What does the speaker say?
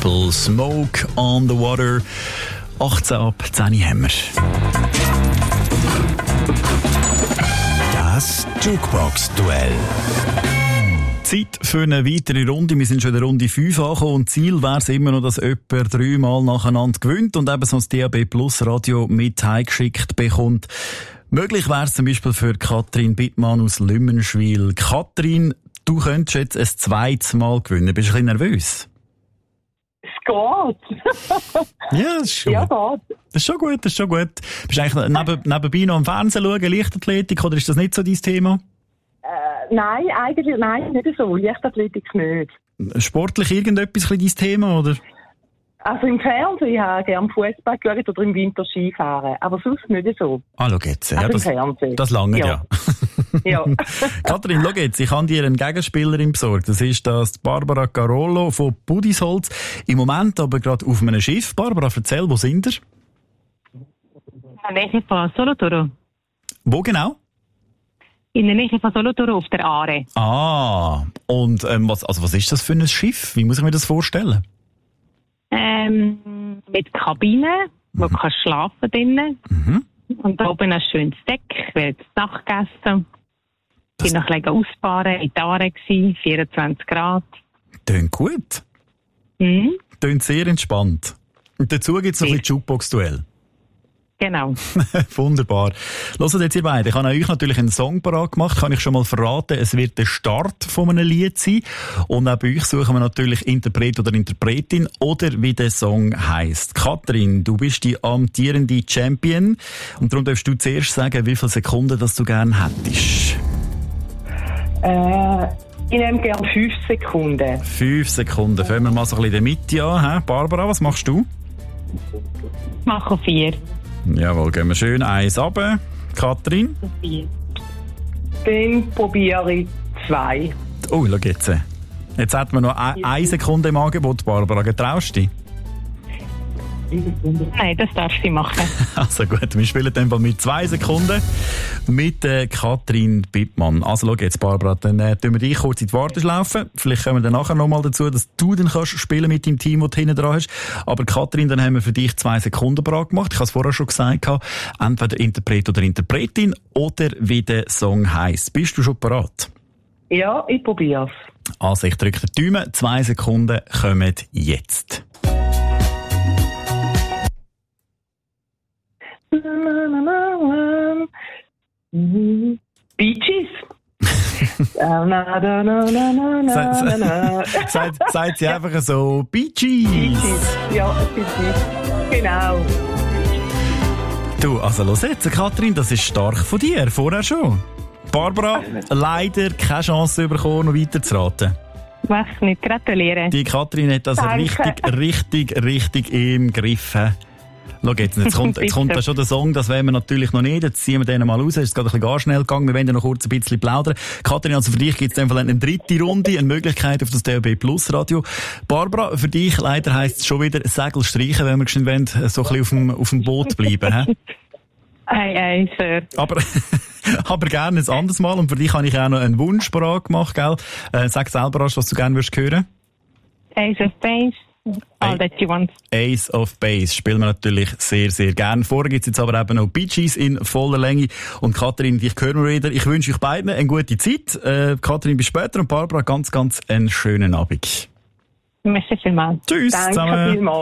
Titel «Smoke on the Water». 18 ab 10 haben wir. Das Jukebox-Duell. Zeit für eine weitere Runde. Wir sind schon in der Runde 5 angekommen und Ziel wäre es immer noch, dass jemand 3-mal nacheinander gewinnt und eben so ein DAB Plus Radio mit heimgeschickt bekommt. Möglich wäre es zum Beispiel für Katrin Bittmann aus Lümmenschwil. Katrin, du könntest jetzt ein zweites Mal gewinnen. Bist du ein bisschen nervös? Es geht. Ja, das ist schon Ja, gut. geht. Das ist schon gut, das ist schon gut. Bist du eigentlich nebenbei noch am Fernsehen schauen, Leichtathletik, oder ist das nicht so dein Thema? Nein, eigentlich nicht so. Leichtathletik nicht. Sportlich irgendetwas dein Thema, oder? Also im Fernsehen, ich habe gerne Fußball geschaut oder im Winter Skifahren. Aber sonst nicht so. Ah, schau jetzt. Ja, Also im Fernsehen. das lange, ja. Ja. Katrin, schau jetzt, ich habe dir einen Gegenspielerin besorgt. Das ist das Barbara Carollo von Budisholz. Im Moment aber gerade auf einem Schiff. Barbara, erzähl, wo sind ihr? In der Nähe von Solothurn. Wo genau? In der Nähe von Solothurn auf der Aare. Ah, und was ist das für ein Schiff? Wie muss ich mir das vorstellen? Mit Kabine, wo du kannst schlafen drinnen. Mhm. Und da oben ein schönes Deck, wird Nacht gegessen. Ich war noch ein bisschen ausfahren, in der Aare gsi, 24 Grad. Tönt gut. Mhm. Tönt sehr entspannt. Und dazu gibt es noch ein bisschen Jukebox-Duell. Genau. Wunderbar. Hört jetzt ihr beide. Ich habe euch natürlich einen Song parat gemacht. Kann ich schon mal verraten, es wird der Start von einem Lied sein. Und auch bei euch suchen wir natürlich Interpret oder Interpretin oder wie der Song heisst. Katrin, du bist die amtierende Champion. Und darum darfst du zuerst sagen, wie viele Sekunden das du gerne hättest. Ich nehme gerne 5 Sekunden. 5 Sekunden. Fangen wir mal so ein bisschen in der Mitte an. He? Barbara, was machst du? Ich mache 4. Jawohl, gehen wir schön 1 runter. Katrin? 4. Dann probiere ich 2. Oh, schau jetzt. Jetzt hat man noch 1 Sekunde im Angebot, Barbara. Getraust du dich? Nein, das darfst du machen. Also gut, wir spielen dann mit 2 Sekunden mit Katrin Bittmann. Also schau jetzt, Barbara, dann tun wir dich kurz in die Warteschlaufe. Vielleicht kommen wir dann nachher nochmal dazu, dass du dann kannst spielen mit deinem Team, das du hinten dran hast. Aber Katrin, dann haben wir für dich 2 Sekunden bereit gemacht. Ich habe es vorher schon gesagt, entweder Interpret oder Interpretin oder wie der Song heisst. Bist du schon bereit? Ja, ich probiere es. Also ich drücke den Daumen. 2 Sekunden kommen jetzt. Bee Gees. Sagt sie einfach so, Bee Gees. Ja, Bee Gees. Genau. Du, also los jetzt, Katrin, das ist stark von dir, vorher schon. Barbara, leider keine Chance bekommen, noch weiterzuraten. Was nicht, gratuliere. Die Katrin hat das richtig im Griff. Schau jetzt kommt da schon der Song, das wollen wir natürlich noch nicht. Jetzt ziehen wir den mal raus. Es ist gerade ein bisschen gar schnell gegangen. Wir wollen ja noch kurz ein bisschen plaudern. Katrin, also für dich gibt es in dem Fall eine dritte Runde, eine Möglichkeit auf das DAB Plus Radio. Barbara, für dich leider heisst es schon wieder Segel streichen, wenn wir schon wollen, so ein bisschen auf dem Boot bleiben. Ei, Sir. Aber gerne ein anderes Mal. Und für dich habe ich auch noch einen Wunsch parat gemacht, gell? Sag selber, was du gerne würdest hören. Ace of Base. All that you want. Ace of Base spielen wir natürlich sehr, sehr gern. Vorher gibt es jetzt aber eben noch Bee Gees in voller Länge. Und Katrin, dich hören wir wieder. Ich wünsche euch beiden eine gute Zeit. Katrin, bis später. Und Barbara, ganz einen schönen Abend. Merci vielmals. Tschüss Danke zusammen. vielmals.